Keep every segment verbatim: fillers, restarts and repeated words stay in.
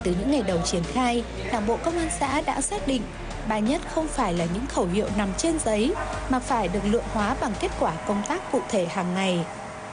Từ những ngày đầu triển khai, Đảng bộ Công an xã đã xác định ba nhất không phải là những khẩu hiệu nằm trên giấy mà phải được lượng hóa bằng kết quả công tác cụ thể hàng ngày.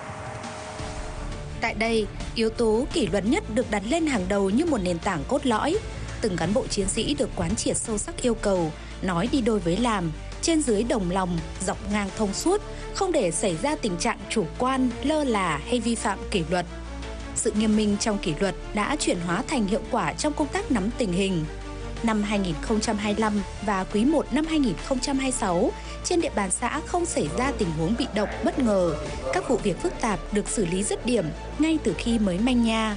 Tại đây, yếu tố kỷ luật nhất được đặt lên hàng đầu như một nền tảng cốt lõi. Từng cán bộ chiến sĩ được quán triệt sâu sắc yêu cầu, nói đi đôi với làm, trên dưới đồng lòng, dọc ngang thông suốt, không để xảy ra tình trạng chủ quan, lơ là hay vi phạm kỷ luật. Sự nghiêm minh trong kỷ luật đã chuyển hóa thành hiệu quả trong công tác nắm tình hình. Năm hai nghìn không trăm hai mươi lăm và quý một năm hai nghìn không trăm hai mươi sáu, trên địa bàn xã không xảy ra tình huống bị động bất ngờ. Các vụ việc phức tạp được xử lý dứt điểm ngay từ khi mới manh nha.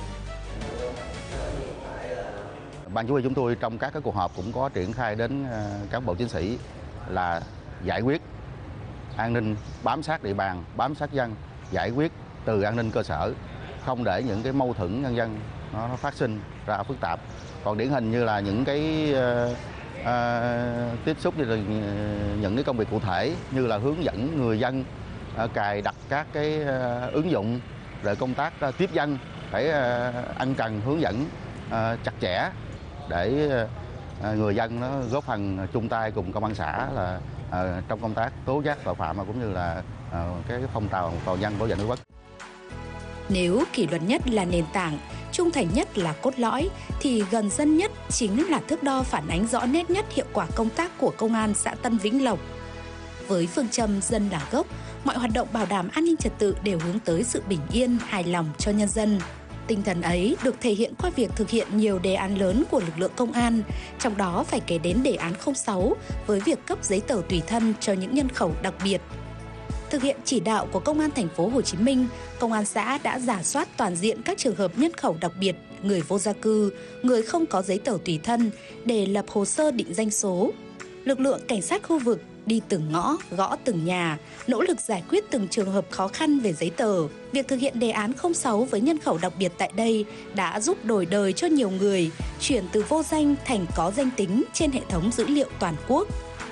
Ban chỉ huy chúng tôi trong các cái cuộc họp cũng có triển khai đến cán bộ chiến sĩ là giải quyết an ninh, bám sát địa bàn, bám sát dân, giải quyết từ an ninh cơ sở, không để những cái mâu thuẫn nhân dân nó, nó phát sinh ra phức tạp. Còn điển hình như là những cái uh, uh, tiếp xúc như là những cái công việc cụ thể như là hướng dẫn người dân uh, cài đặt các cái uh, ứng dụng, rồi công tác uh, tiếp dân phải uh, ân cần hướng dẫn uh, chặt chẽ để uh, người dân nó góp phần chung tay cùng công an xã là uh, trong công tác tố giác tội phạm cũng như là uh, cái phong trào toàn dân bảo vệ tổ quốc. Nếu kỷ luật nhất là nền tảng, trung thành nhất là cốt lõi, thì gần dân nhất chính là thước đo phản ánh rõ nét nhất hiệu quả công tác của Công an xã Tân Vĩnh Lộc. Với phương châm dân là gốc, mọi hoạt động bảo đảm an ninh trật tự đều hướng tới sự bình yên, hài lòng cho nhân dân. Tinh thần ấy được thể hiện qua việc thực hiện nhiều đề án lớn của lực lượng công an, trong đó phải kể đến đề án không sáu với việc cấp giấy tờ tùy thân cho những nhân khẩu đặc biệt. Thực hiện chỉ đạo của Công an thành phố Hồ Chí Minh, Công an xã đã rà soát toàn diện các trường hợp nhân khẩu đặc biệt, người vô gia cư, người không có giấy tờ tùy thân để lập hồ sơ định danh số. Lực lượng cảnh sát khu vực đi từng ngõ, gõ từng nhà, nỗ lực giải quyết từng trường hợp khó khăn về giấy tờ. Việc thực hiện đề án không sáu với nhân khẩu đặc biệt tại đây đã giúp đổi đời cho nhiều người, chuyển từ vô danh thành có danh tính trên hệ thống dữ liệu toàn quốc.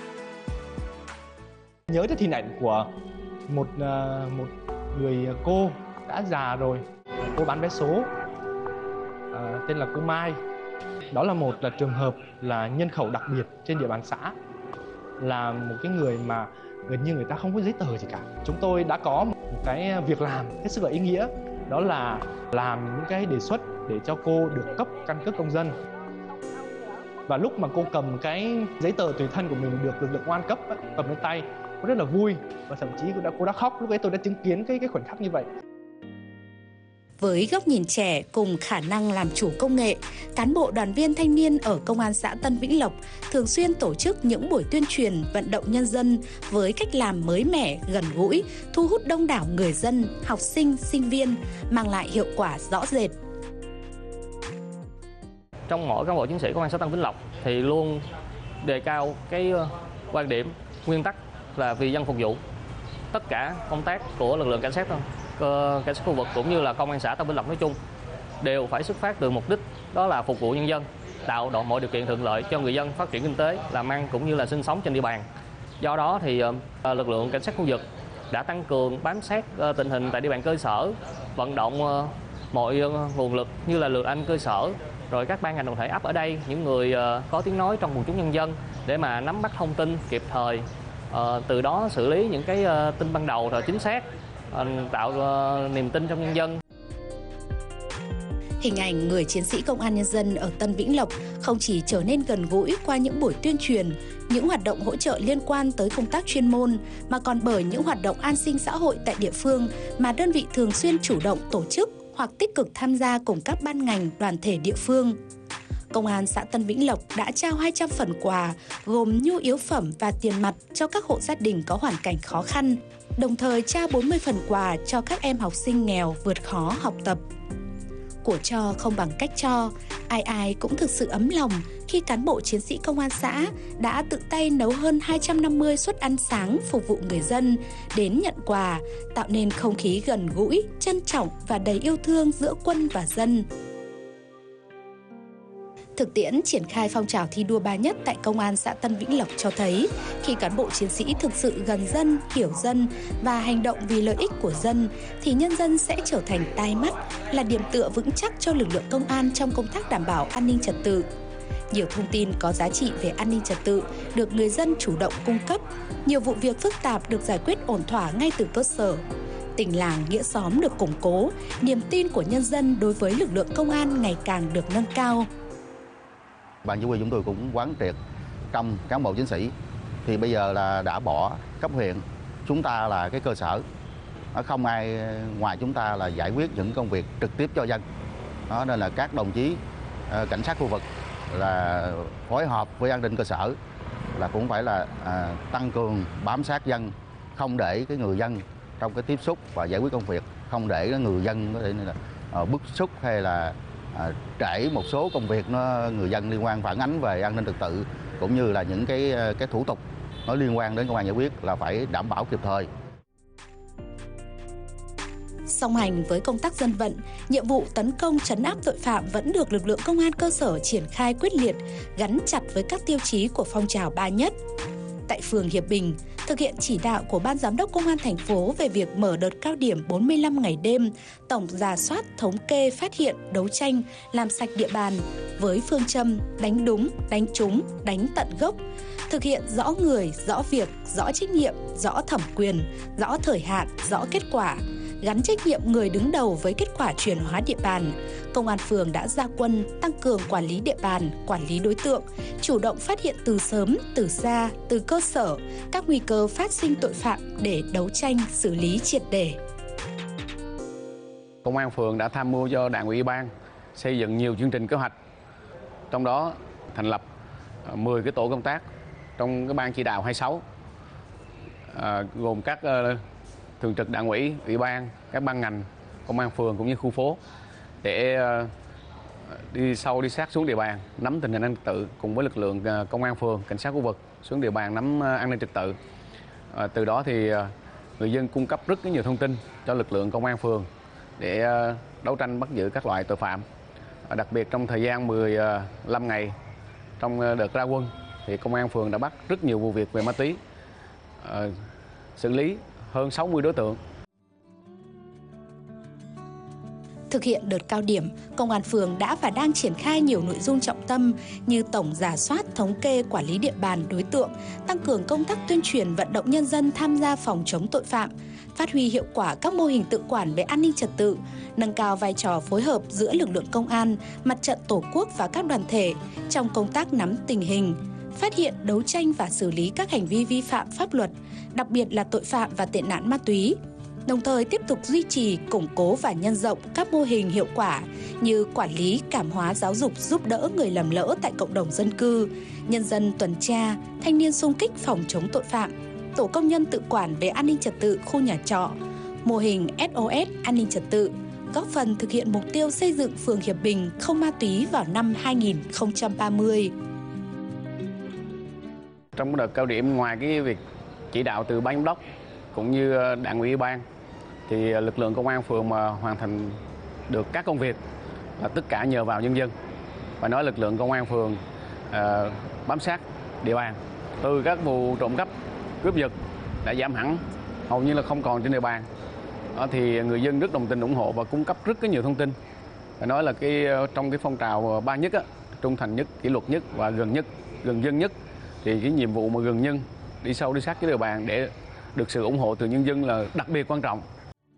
Nhớ đến hình ảnh của một một người cô đã già rồi, cô bán vé số, à, tên là cô Mai. Đó là một là trường hợp là nhân khẩu đặc biệt trên địa bàn xã, là một cái người mà gần như người ta không có giấy tờ gì cả. Chúng tôi đã có một cái việc làm hết sức là ý nghĩa, đó là làm những cái đề xuất để cho cô được cấp căn cước công dân. Và lúc mà cô cầm cái giấy tờ tùy thân của mình được lực lượng công an cấp, cầm lên tay, cô rất là vui và thậm chí cô đã, cô đã khóc. Lúc ấy tôi đã chứng kiến cái, cái khoảnh khắc như vậy. Với góc nhìn trẻ cùng khả năng làm chủ công nghệ, cán bộ đoàn viên thanh niên ở Công an xã Tân Vĩnh Lộc thường xuyên tổ chức những buổi tuyên truyền vận động nhân dân với cách làm mới mẻ, gần gũi, thu hút đông đảo người dân, học sinh, sinh viên, mang lại hiệu quả rõ rệt. Trong mỗi cán bộ chiến sĩ Công an xã Tân Vĩnh Lộc thì luôn đề cao cái quan điểm, nguyên tắc là vì dân phục vụ. Tất cả công tác của lực lượng cảnh sát cảnh sát khu vực cũng như là Công an xã Tân Vĩnh Lộc nói chung đều phải xuất phát từ mục đích đó là phục vụ nhân dân, tạo độ mọi điều kiện thuận lợi cho người dân phát triển kinh tế, làm ăn cũng như là sinh sống trên địa bàn. Do đó thì lực lượng cảnh sát khu vực đã tăng cường bám sát tình hình tại địa bàn cơ sở, vận động mọi nguồn lực như là lực anh cơ sở, rồi các ban ngành đoàn thể ấp ở đây, những người có tiếng nói trong quần chúng nhân dân để mà nắm bắt thông tin kịp thời, từ đó xử lý những cái tin ban đầu rồi chính xác, tạo niềm tin trong nhân dân. Hình ảnh người chiến sĩ công an nhân dân ở Tân Vĩnh Lộc không chỉ trở nên gần gũi qua những buổi tuyên truyền, những hoạt động hỗ trợ liên quan tới công tác chuyên môn, mà còn bởi những hoạt động an sinh xã hội tại địa phương mà đơn vị thường xuyên chủ động tổ chức hoặc tích cực tham gia cùng các ban ngành, đoàn thể địa phương. Công an xã Tân Vĩnh Lộc đã trao hai trăm phần quà gồm nhu yếu phẩm và tiền mặt cho các hộ gia đình có hoàn cảnh khó khăn, đồng thời trao bốn mươi phần quà cho các em học sinh nghèo vượt khó học tập. Của cho không bằng cách cho, ai ai cũng thực sự ấm lòng khi cán bộ chiến sĩ công an xã đã tự tay nấu hơn hai trăm năm mươi suất ăn sáng phục vụ người dân đến nhận quà, tạo nên không khí gần gũi, trân trọng và đầy yêu thương giữa quân và dân. Thực tiễn triển khai phong trào thi đua ba nhất tại Công an xã Tân Vĩnh Lộc cho thấy, khi cán bộ chiến sĩ thực sự gần dân, hiểu dân và hành động vì lợi ích của dân, thì nhân dân sẽ trở thành tai mắt, là điểm tựa vững chắc cho lực lượng công an trong công tác đảm bảo an ninh trật tự. Nhiều thông tin có giá trị về an ninh trật tự được người dân chủ động cung cấp, nhiều vụ việc phức tạp được giải quyết ổn thỏa ngay từ cơ sở. Tình làng nghĩa xóm được củng cố, niềm tin của nhân dân đối với lực lượng công an ngày càng được nâng cao. Ban chỉ huy chúng tôi cũng quán triệt trong cán bộ chiến sĩ thì bây giờ là đã bỏ cấp huyện, chúng ta là cái cơ sở, không ai ngoài chúng ta là giải quyết những công việc trực tiếp cho dân. Đó nên là các đồng chí cảnh sát khu vực là phối hợp với an ninh cơ sở là cũng phải là à, tăng cường bám sát dân, không để cái người dân trong cái tiếp xúc và giải quyết công việc, không để người dân có thể là à, bức xúc hay là à, trễ một số công việc nó người dân liên quan phản ánh về an ninh trật tự cũng như là những cái cái thủ tục nó liên quan đến công an giải quyết là phải đảm bảo kịp thời. Song hành với công tác dân vận, nhiệm vụ tấn công trấn áp tội phạm vẫn được lực lượng công an cơ sở triển khai quyết liệt, gắn chặt với các tiêu chí của phong trào ba nhất. Tại phường Hiệp Bình, thực hiện chỉ đạo của Ban Giám đốc Công an thành phố về việc mở đợt cao điểm bốn mươi lăm ngày đêm, tổng rà soát, thống kê, phát hiện, đấu tranh, làm sạch địa bàn với phương châm đánh đúng, đánh trúng, đánh tận gốc, thực hiện rõ người, rõ việc, rõ trách nhiệm, rõ thẩm quyền, rõ thời hạn, rõ kết quả, gắn trách nhiệm người đứng đầu với kết quả chuyển hóa địa bàn. Công an phường đã ra quân tăng cường quản lý địa bàn, quản lý đối tượng, chủ động phát hiện từ sớm, từ xa, từ cơ sở các nguy cơ phát sinh tội phạm để đấu tranh, xử lý triệt để. Công an phường đã tham mưu cho Đảng ủy Ủy ban xây dựng nhiều chương trình kế hoạch, trong đó thành lập mười cái tổ công tác trong cái ban chỉ đạo hai mươi sáu, à, gồm các uh, thường trực Đảng ủy, Ủy ban, các ban ngành, công an phường cũng như khu phố để uh, đi sâu đi sát xuống địa bàn, nắm tình hình an ninh trật tự cùng với lực lượng uh, công an phường, cảnh sát khu vực xuống địa bàn nắm uh, an ninh trật tự. Uh, từ đó thì uh, người dân cung cấp rất nhiều thông tin cho lực lượng công an phường để uh, đấu tranh bắt giữ các loại tội phạm. Uh, đặc biệt trong thời gian mười lăm ngày trong uh, đợt ra quân thì công an phường đã bắt rất nhiều vụ việc về ma túy, uh, xử lý hơn sáu mươi đối tượng. Thực hiện đợt cao điểm, Công an phường đã và đang triển khai nhiều nội dung trọng tâm như tổng rà soát, thống kê, quản lý địa bàn đối tượng, tăng cường công tác tuyên truyền vận động nhân dân tham gia phòng chống tội phạm, phát huy hiệu quả các mô hình tự quản về an ninh trật tự, nâng cao vai trò phối hợp giữa lực lượng công an, mặt trận Tổ quốc và các đoàn thể trong công tác nắm tình hình, phát hiện, đấu tranh và xử lý các hành vi vi phạm pháp luật, đặc biệt là tội phạm và tệ nạn ma túy. Đồng thời tiếp tục duy trì, củng cố và nhân rộng các mô hình hiệu quả như quản lý, cảm hóa, giáo dục, giúp đỡ người lầm lỡ tại cộng đồng dân cư, nhân dân tuần tra, thanh niên xung kích phòng chống tội phạm, tổ công nhân tự quản về an ninh trật tự khu nhà trọ, mô hình ét o ét an ninh trật tự, góp phần thực hiện mục tiêu xây dựng phường Hiệp Bình không ma túy vào năm hai nghìn không trăm ba mươi. Trong đợt cao điểm, ngoài cái việc chỉ đạo từ ban giám đốc cũng như Đảng ủy Ủy ban thì lực lượng công an phường mà hoàn thành được các công việc là tất cả nhờ vào nhân dân. Và nói lực lượng công an phường uh, bám sát địa bàn, từ các vụ trộm cắp, cướp giật đã giảm hẳn, hầu như là không còn trên địa bàn. Đó thì người dân rất đồng tình ủng hộ và cung cấp rất nhiều thông tin. Phải nói là cái trong cái phong trào ba nhất á, trung thành nhất, kỷ luật nhất và gần nhất, gần dân nhất, thì cái nhiệm vụ mà gần nhân, đi sâu đi sát với địa bàn để được sự ủng hộ từ nhân dân là đặc biệt quan trọng.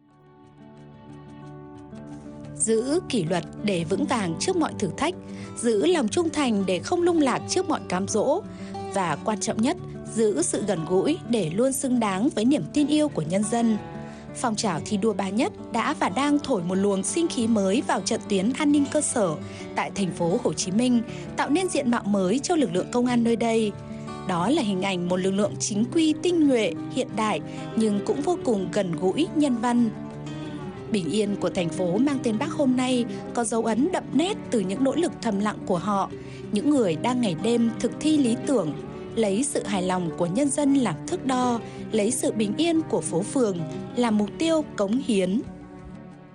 Giữ kỷ luật để vững vàng trước mọi thử thách, giữ lòng trung thành để không lung lạc trước mọi cám dỗ và quan trọng nhất, giữ sự gần gũi để luôn xứng đáng với niềm tin yêu của nhân dân. Phong trào thi đua ba nhất đã và đang thổi một luồng sinh khí mới vào trận tuyến an ninh cơ sở tại thành phố Hồ Chí Minh, tạo nên diện mạo mới cho lực lượng công an nơi đây. Đó là hình ảnh một lực lượng chính quy tinh nhuệ, hiện đại nhưng cũng vô cùng gần gũi, nhân văn. Bình yên của thành phố mang tên Bác hôm nay có dấu ấn đậm nét từ những nỗ lực thầm lặng của họ, những người đang ngày đêm thực thi lý tưởng, lấy sự hài lòng của nhân dân làm thước đo, lấy sự bình yên của phố phường làm mục tiêu cống hiến.